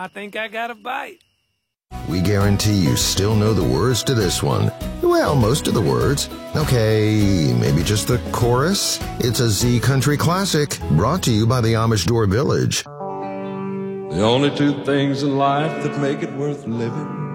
think I got a bite. We guarantee you still know the words to this one. Well, most of the words. Okay, maybe just the chorus? It's a Z Country classic, brought to you by the Amish Door Village. The only two things in life that make it worth living